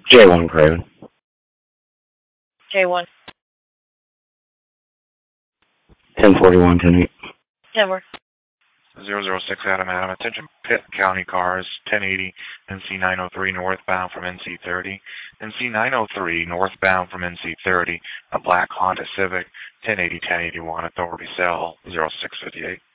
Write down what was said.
J1 Craven. J1. 1041, 10 Denver. 006 Adam. Attention Pitt County cars, 1080 NC 903 northbound from NC 30. NC 903 northbound from NC 30. A black Honda Civic, 1080 1081 authority cell 0658.